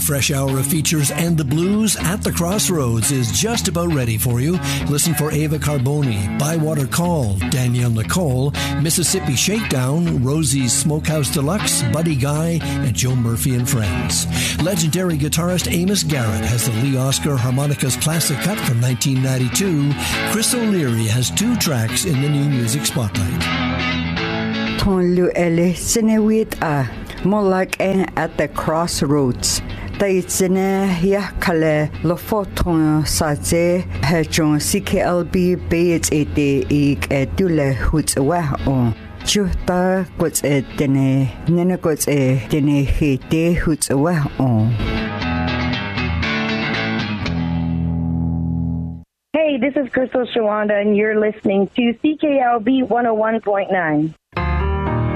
fresh hour of features and the blues at the Crossroads is just about ready for you. Listen for Ava Carboni, Bywater Call, Danielle Nicole, Mississippi Shakedown, Rosie's Smokehouse Deluxe, Buddy Guy, and Joe Murphy and Friends. Legendary guitarist Amos Garrett has the Lee Oscar Harmonicas Classic Cut from 1992. Chris O'Leary has 2 tracks in the New Music Spotlight. Ton lu ele sinewit more like at the Crossroads. Taitsine ya kale lo foton saze hejon CKLB beats ete ik edule hutwa on. Chuta gots etene nene gots etene hete hutwa on. Hey, this is Crystal Shawanda, and you're listening to CKLB 101.9.